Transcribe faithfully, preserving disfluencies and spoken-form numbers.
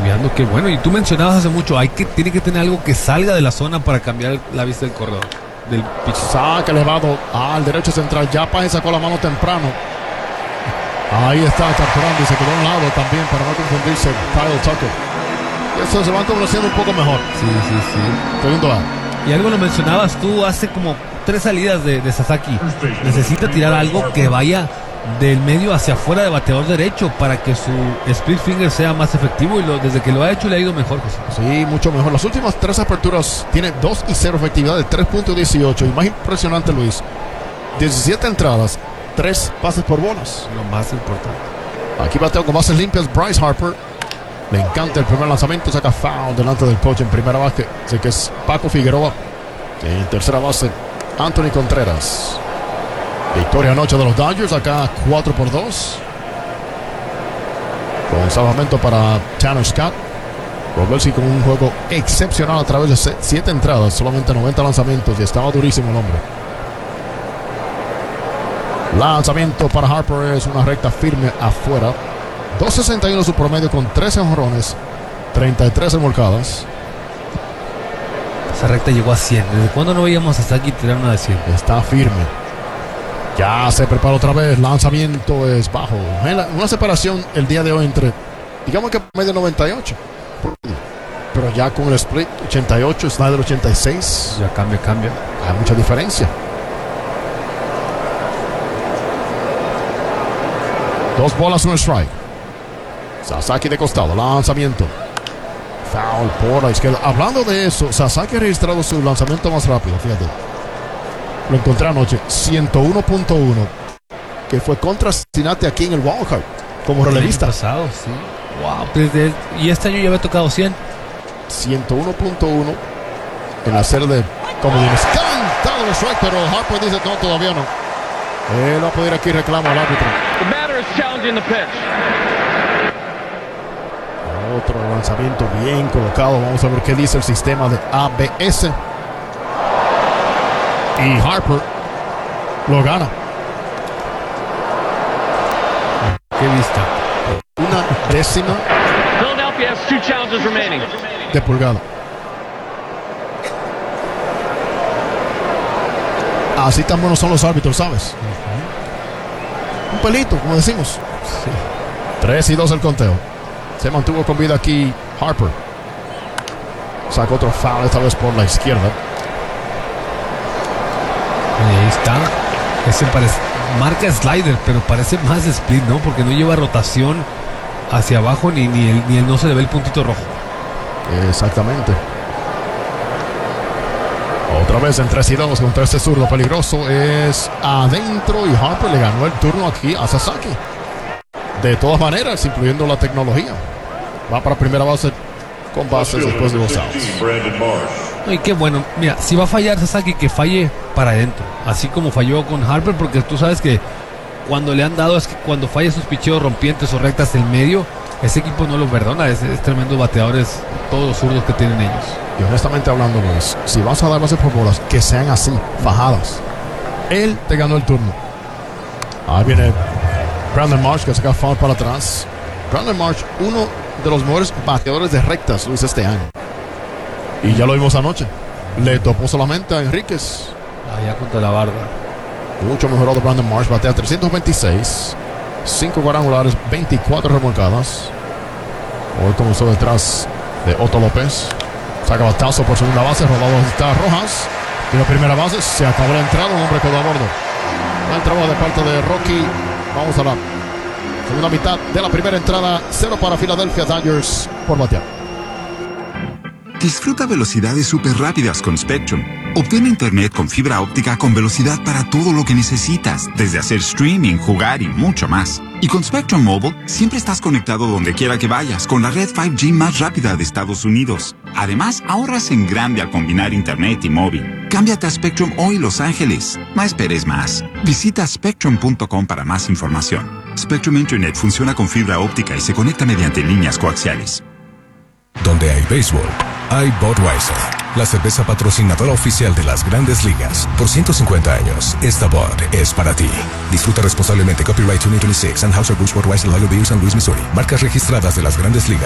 cambiando, qué bueno. Y tú mencionabas hace mucho, hay que, tiene que tener algo que salga de la zona para cambiar la vista del corredor. Del pitch. Saque elevado al derecho central. Ya Paje sacó la mano temprano. Ahí está capturando y se quedó a un lado también para no confundirse Kyle Tucker. Eso se va conociendo un poco mejor. Sí, sí, sí. Segundo A. Y algo lo mencionabas tú hace como tres salidas de, de Sasaki. Necesita tirar algo que vaya del medio hacia afuera de bateador derecho para que su split finger sea más efectivo, y lo, desde que lo ha hecho le ha ido mejor, José. Sí, mucho mejor. Las últimas tres aperturas tiene dos y cero efectividad de tres punto dieciocho. Y más impresionante, Luis, diecisiete entradas, tres pases por bolas. Lo más importante. Aquí bateo con bases limpias Bryce Harper. Le encanta el primer lanzamiento, saca foul delante del coach en primera base, así que es Paco Figueroa. En tercera base, Anthony Contreras. Victoria anoche de los Dodgers, acá cuatro por dos. Con salvamento para Tanner Scott. Robelsi con un juego excepcional a través de siete entradas, solamente noventa lanzamientos, y estaba durísimo el hombre. Lanzamiento para Harper es una recta firme afuera. dos sesenta y uno su promedio con trece jonrones, treinta y tres remolcadas. Esa recta llegó a cien. ¿Desde cuándo no veíamos hasta aquí tirar una de cien? Está firme. Ya se prepara otra vez. Lanzamiento es bajo. Una separación el día de hoy entre, digamos que promedio noventa y ocho. Pero ya con el split ochenta y ocho, Snyder ochenta y seis. Ya cambia, cambia. Hay mucha diferencia. Dos bolas, un strike. Sasaki de costado, lanzamiento. Foul por la izquierda. Hablando de eso, Sasaki ha registrado su lanzamiento más rápido, fíjate. Lo encontré anoche, ciento uno punto uno, que fue contra Cincinnati aquí en el Wildcard, como relevista. El año pasado, sí. Wow. Desde, y este año ya había tocado cien. ciento uno punto uno en la serie de comodines. Cantado el strike, pero Harper dice no, todavía no. Él va a poder aquí reclamo al árbitro. The batter is challenging the pitch. Otro lanzamiento bien colocado. Vamos a ver qué dice el sistema de A B S. Y Harper lo gana. Qué vista. Una décima Philadelphia has two challenges remaining. de pulgada. Así tan buenos son los árbitros, ¿sabes? Uh-huh. Un pelito, como decimos. Sí. tres y dos el conteo. Se mantuvo con vida aquí Harper. Sacó otro foul, esta vez por la izquierda. Ahí está. Ese parece, marca slider, pero parece más split, ¿no? Porque no lleva rotación hacia abajo, ni, ni, el, ni el no se le ve el puntito rojo. Exactamente. Otra vez en tres y dos contra este zurdo peligroso. Es adentro y Harper le ganó el turno aquí a Sasaki. De todas maneras, incluyendo la tecnología. Va para primera base con bases después de dos outs. Y qué bueno. Mira, si va a fallar Sasaki, que falle para adentro. Así como falló con Harper, porque tú sabes que cuando le han dado es que cuando falla sus picheos rompientes o rectas del medio, ese equipo no lo perdona. Es, es tremendo bateadores, todos los zurdos que tienen ellos. Y honestamente hablando, Luis, si vas a dar bases por bolas, que sean así, fajadas. Él te ganó el turno. Ahí viene Brandon Marsh, que saca foul para atrás. Brandon Marsh, uno de los mejores bateadores de rectas, Luis, este año. Y ya lo vimos anoche. Le topó solamente a Enríquez. Allá contra la barda. Mucho mejorado Brandon Marsh. Batea trescientos veintiséis. cinco cuadrangulares, veinticuatro remolcadas. Hoy comenzó detrás de Otto López. Saca batazo por segunda base. Robado está Rojas. Y la primera base. Se acabó la entrada. Un hombre quedó a bordo. Buen trabajo de parte de Rocky. Vamos a la segunda mitad de la primera entrada. Cero para Philadelphia Dodgers por batear. Disfruta velocidades súper rápidas con Spectrum. Obtén internet con fibra óptica con velocidad para todo lo que necesitas, desde hacer streaming, jugar y mucho más. Y con Spectrum Mobile, siempre estás conectado donde quiera que vayas con la red cinco G más rápida de Estados Unidos. Además, ahorras en grande al combinar internet y móvil. Cámbiate a Spectrum hoy, Los Ángeles. No esperes más. Visita spectrum punto com para más información. Spectrum Internet funciona con fibra óptica y se conecta mediante líneas coaxiales. Donde hay béisbol, hay Budweiser, la cerveza patrocinadora oficial de las Grandes Ligas. Por ciento cincuenta años, esta Bud es para ti. Disfruta responsablemente. Copyright veinte veintiséis. Anheuser-Busch Budweiser Lager Beer, San Luis, Missouri. Marcas registradas de las Grandes Ligas.